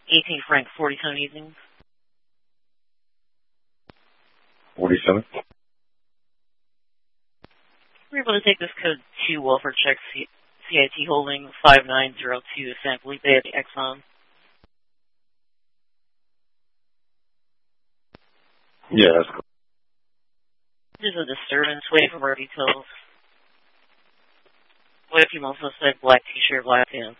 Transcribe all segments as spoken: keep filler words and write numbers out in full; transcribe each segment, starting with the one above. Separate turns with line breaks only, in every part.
eighteen Frank, forty-seven evening.
forty-seven.
We're able to take this code two welfare check C I T holding five nine zero two San Felipe at the Exxon.
Yeah, that's cool.
There's a disturbance. Wait for more details. Wait a few months, suspect, black t-shirt, black pants.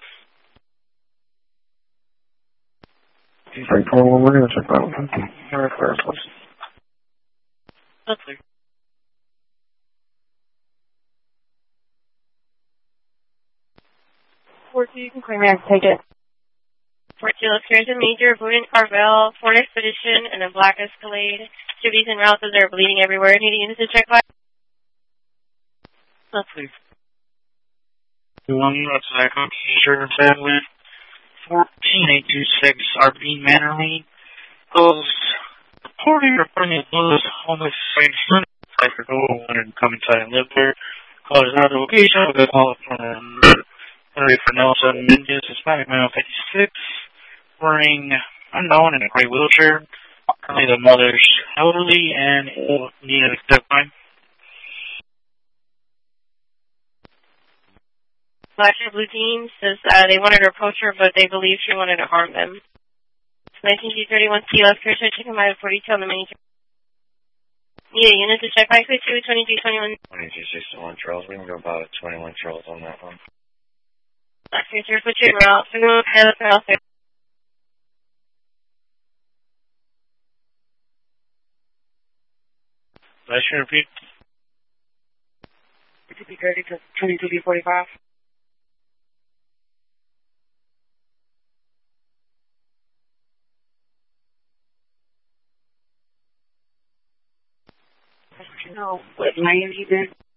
Frank twenty-one, we're going to check that one. Very clear, please.
That's clear.
fourteen, you can claim it. Take it.
fourteen, let's here's a major Boone Carvel, Ford Expedition, and a black Escalade. Activities and routes as they're bleeding everywhere. Need units to check by.
That's clear.
One, that's that t-shirt, family. fourteen eight two six, Arbine Manor Lane. Those reporting reporting a blues homeless site I could go and come inside and live there. Callers out of the location, we'll get call from Henry for Nelson Mendes, Hispanic male fifty-six, wearing unknown in a gray wheelchair. Currently the mother's elderly and ill, needed a step time.
Flasher Blue Team says uh, they wanted to approach her, but they believe she wanted to harm them. nineteen G thirty-one C L S Cursor, checking my forty-two on the main. Need a unit to check by two twenty-two twenty-one.
twenty-two sixty-one Charles, we can go about a twenty-one Charles on that one.
Black Cursor, put you in route. Through, head up, head up.
Last year, repeat.
It could be thirty to twenty-two B forty-five. No, what Miami then?